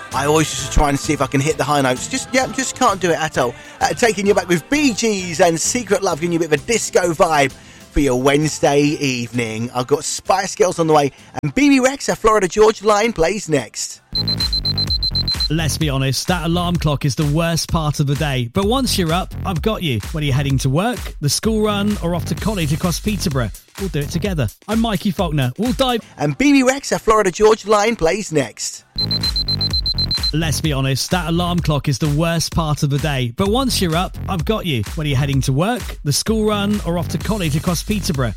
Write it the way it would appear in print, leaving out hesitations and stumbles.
I always used to try and see if I can hit the high notes. Just can't do it at all. Taking you back with Bee Gees and Secret Love, giving you a bit of a disco vibe for your Wednesday evening. I've got Spice Girls on the way, and BB Rexa, Florida Georgia Line plays next. Let's be honest, that alarm clock is the worst part of the day. But once you're up, I've got you. Whether you're heading to work, the school run, or off to college across Peterborough, we'll do it together. I'm Mikey Faulkner. We'll dive... And BB Rexa, Florida Georgia Line plays next. Let's be honest, that alarm clock is the worst part of the day. But once you're up, I've got you. Whether you're heading to work, the school run, or off to college across Peterborough,